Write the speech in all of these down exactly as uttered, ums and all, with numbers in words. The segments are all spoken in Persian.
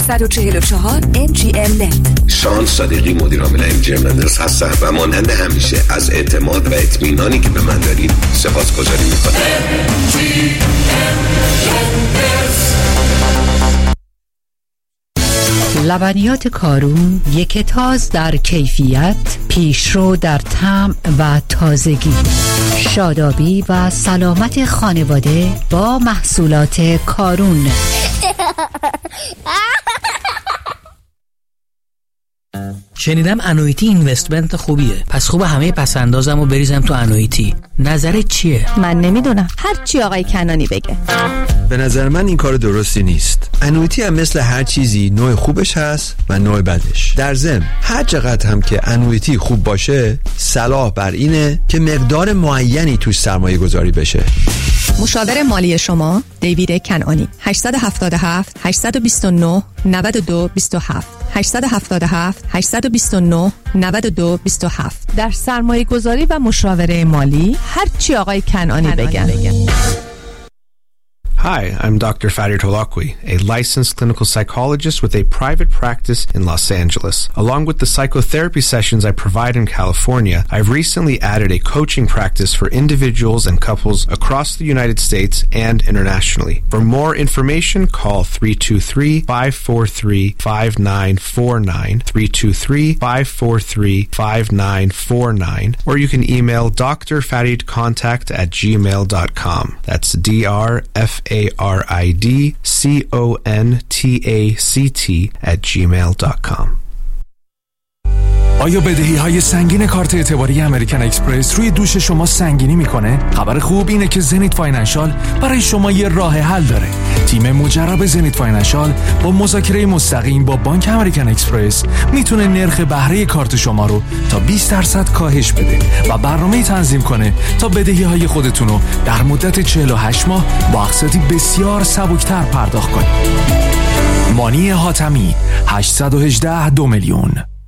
هشت چهار چهار ام جی ام نت. شان صادقی مدیر عامل ام جی ام لندرز هستم و مانند همیشه از اعتماد و اطمینانی که به من دارید سپاسگزاری می‌کنم. ام جی ام لندرز. لبنیات کارون یک تاز در کیفیت، پیشرو در طعم و تازگی. شادابی و سلامت خانواده با محصولات کارون. شنیدم انویتی اینوستمنت خوبیه، پس خوب همه پسندازم و بریزم تو انویتی. نظرت چیه؟ من نمیدونم، هر چی آقای کنانی بگه. به نظر من این کار درستی نیست. انویتی هم مثل هر چیزی نوع خوبش هست و نوع بدش. در ضمن هر چقدر هم که انویتی خوب باشه، صلاح بر اینه که مقدار معینی توش سرمایه گذاری بشه. مشاور مالی شما دیوید کنانی. هشت هفت هفت هشت دو نه نه دو دو هفت هشت هفت هفت هشت دو نه نه دو دو هفت. در سرمایه گذاری و مشاوره مالی هر چی آقای کنانی بگن. Hi, I'm Doctor Farid Holakwi, a licensed clinical psychologist with a private practice in Los Angeles. Along with the psychotherapy sessions I provide in California, I've recently added a coaching practice for individuals and couples across the United States and internationally. For more information, call three two three, five four three, five nine four nine, three two three, five four three, five nine four nine, or you can email d r farid contact at gmail dot com. That's D R F A R I D C O N T A C T at gmail dot com. آیا بدهی های سنگین کارت اعتباری امریکن اکسپرس روی دوش شما سنگینی میکنه؟ خبر خوب اینه که زنیت فاینانشال برای شما یه راه حل داره. تیم مجرب زنیت فاینانشال با مذاکره مستقیم با بانک امریکن اکسپرس میتونه نرخ بهره کارت شما رو تا بیست درصد کاهش بده و برنامه تنظیم کنه تا بدهی های خودتون رو در مدت چهل و هشت ماه با اقساطی بسیار سبکتر پرداخت کنید. مانی حاتمی هشت یک هشت دو میلیون.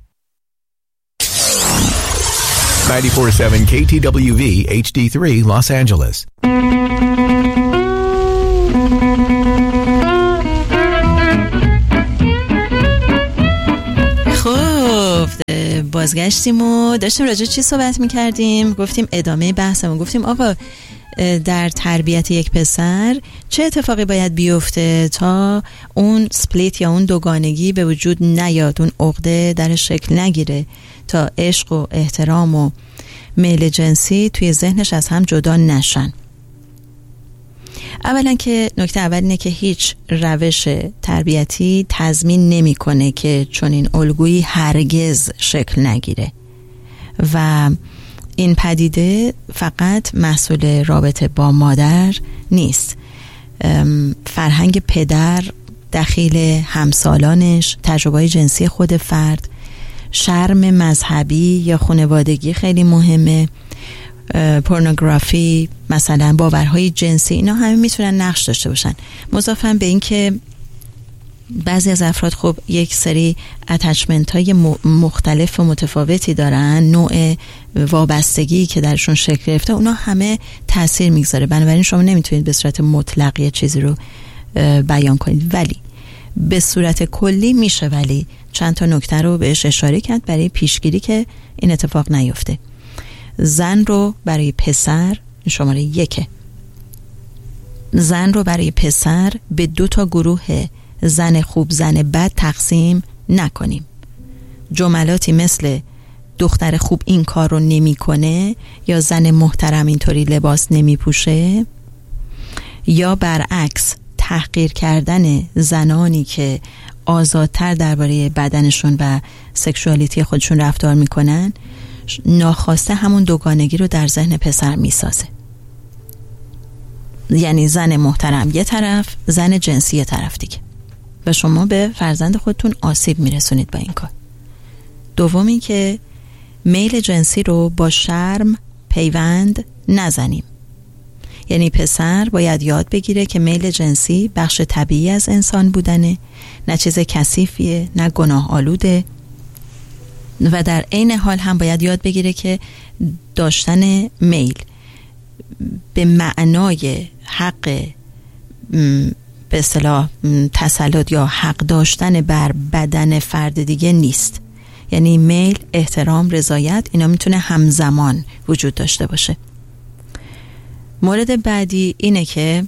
ninety-four point seven K T W V H D three Los Angeles. خب بازگشتیم و داشتیم راجع چی صحبت میکردیم؟ گفتیم ادامه بحثمون، گفتیم آقا در تربیت یک پسر چه اتفاقی باید بیفته تا اون سپلیت یا اون دوگانگی به وجود نیاد، اون عقده در شکل نگیره، تا عشق و احترام و میل جنسی توی ذهنش از هم جدا نشن. اولا که نکته اول اینه که هیچ روش تربیتی تضمین نمیکنه که چون این الگویی هرگز شکل نگیره و این پدیده فقط محصول رابطه با مادر نیست. فرهنگ پدر، دخیل همسالانش، تجربه جنسی خود فرد، شرم مذهبی یا خانوادگی خیلی مهمه، پورنوگرافی، مثلا باورهای جنسی، اینا همه میتونن نقش داشته باشن. مضافاً به این که بعضی از افراد خب یک سری اتچمنت های مختلف و متفاوتی دارن، نوع وابستگی که درشون شکل گرفته، اونا همه تاثیر میگذاره. بنابراین شما نمیتونید به صورت مطلق یه چیزی رو بیان کنید، ولی به صورت کلی میشه ولی چند تا نکته رو بهش اشاره کرد برای پیشگیری که این اتفاق نیفته. زن رو برای پسر، شماره یکه، زن رو برای پسر به دو تا گروه زن خوب زن بد تقسیم نکنیم. جملاتی مثل دختر خوب این کار رو نمی کنه یا زن محترم اینطوری لباس نمی پوشه، یا برعکس تحقیر کردن زنانی که آزادتر درباره بدنشون و سکشوالیتی خودشون رفتار میکنن، ناخواسته همون دوگانگی رو در ذهن پسر میسازه. یعنی زن محترم یه طرف، زن جنسی یه طرف دیگه، و شما به فرزند خودتون آسیب میرسونید با این کار. دومی که میل جنسی رو با شرم پیوند نزنیم. یعنی پسر باید یاد بگیره که میل جنسی بخش طبیعی از انسان بودنه، نه چیز کثیفیه، نه گناه آلوده، و در عین حال هم باید یاد بگیره که داشتن میل به معنای حق به اصطلاح تسلط یا حق داشتن بر بدن فرد دیگه نیست. یعنی میل، احترام، رضایت، اینا میتونه همزمان وجود داشته باشه. مورد بعدی اینه که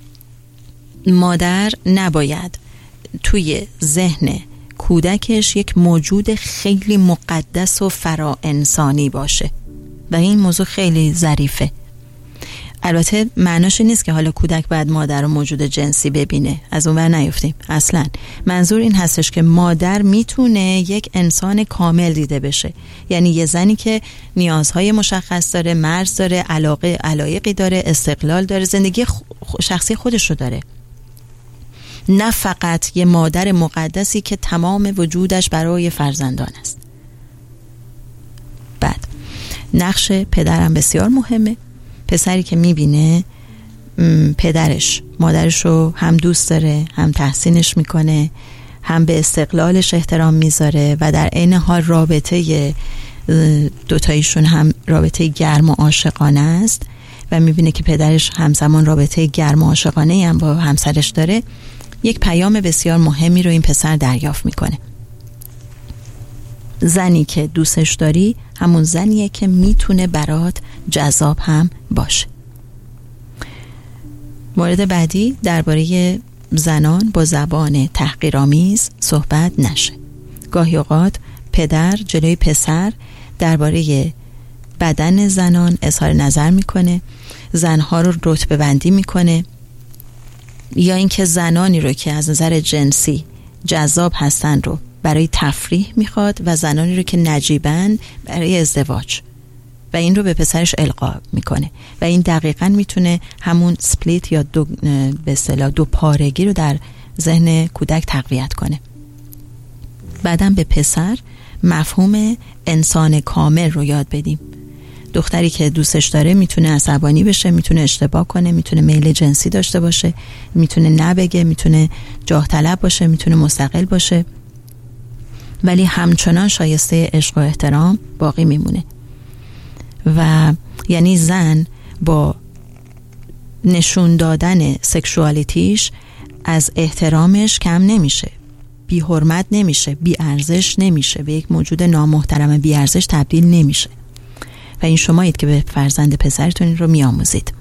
مادر نباید توی ذهن کودکش یک موجود خیلی مقدس و فرا انسانی باشه و این موضوع خیلی ظریفه. البته معناش نیست که حالا کودک باید مادر رو موجود جنسی ببینه، از اون ور نیفتیم اصلا. منظور این هستش که مادر میتونه یک انسان کامل دیده بشه، یعنی یه زنی که نیازهای مشخص داره، مرز داره، علاقه علایقی داره، استقلال داره، زندگی شخصی خودش رو داره، نه فقط یه مادر مقدسی که تمام وجودش برای فرزندان است. بعد نقش پدرم بسیار مهمه. پسری که میبینه پدرش مادرش رو هم دوست داره، هم تحسینش میکنه، هم به استقلالش احترام میذاره و در عین حال رابطه دوتایشون هم رابطه گرم و عاشقانه است و میبینه که پدرش همزمان رابطه گرم و عاشقانه هم با همسرش داره، یک پیام بسیار مهمی رو این پسر دریافت میکنه. زنی که دوستش داری همون زنیه که میتونه برات جذاب هم باشه. مورد بعدی درباره زنان با زبان تحقیرآمیز صحبت نشه. گاهی اوقات پدر جلوی پسر درباره بدن زنان اظهار نظر میکنه، زنها رو رتبه بندی میکنه، یا اینکه زنانی رو که از نظر جنسی جذاب هستن رو برای تفریح میخواد و زنانی رو که نجیبن برای ازدواج، و این رو به پسرش القا میکنه و این دقیقاً میتونه همون سپلیت یا دو به اصطلاح دو پارگی رو در ذهن کودک تقویت کنه. بعدم به پسر مفهوم انسان کامل رو یاد بدیم. دختری که دوستش داره میتونه عصبانی بشه، میتونه اشتباه کنه، میتونه میل جنسی داشته باشه، میتونه نبگه، میتونه جاه طلب باشه، میتونه مستقل باشه، ولی همچنان شایسته عشق و احترام باقی میمونه. و یعنی زن با نشون دادن سکشوالیتیش از احترامش کم نمیشه، بی حرمت نمیشه، بی ارزش نمیشه، به یک موجود نامحترم بی ارزش تبدیل نمیشه. و این شمایید که به فرزند پسرتون این رو میآموزید.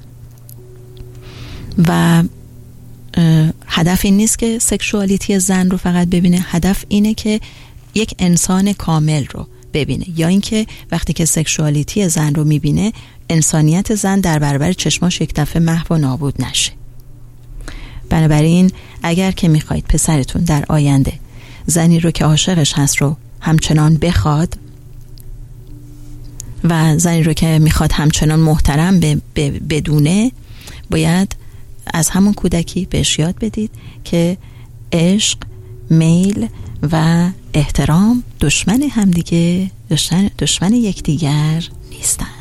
و هدف این نیست که سکشوالیتی زن رو فقط ببینه، هدف اینه که یک انسان کامل رو ببینه، یا اینکه وقتی که سکشوالیتی زن رو میبینه انسانیت زن در برابر چشماش یک دفعه محو و نابود نشه. بنابراین اگر که میخواید پسرتون در آینده زنی رو که عاشقش هست رو همچنان بخواد و زنی رو که میخواد همچنان محترم بدونه، باید از همون کودکی بهش یاد بدید که عشق، میل و احترام دشمن همدیگه، دشمن, دشمن یکدیگر نیستن.